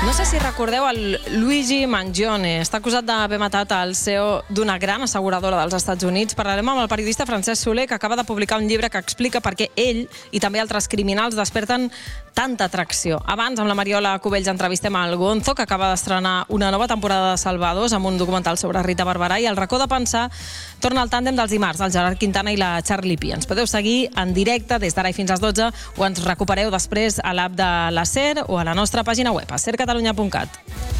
No sé si recordeu el Luigi Mangione. Està acusat d'haver matat el CEO d'una gran asseguradora dels Estats Units. Parlarem amb el periodista Francesc Soler, que acaba de publicar un llibre que explica per què ell i també altres criminals desperten tanta atracció. Abans, amb la Mariola Cubells, entrevistem al Gonzo, que acaba d'estrenar una nova temporada de Salvadors amb un documental sobre Rita Barberà, i el racó de pensar torna al tàndem dels dimarts, el Gerard Quintana i la Charlie P. Ens podeu seguir en directe des d'ara i fins às 12 o ens recupereu després a l'app de la SER o a la nostra pàgina web, a sercatalunya.cat.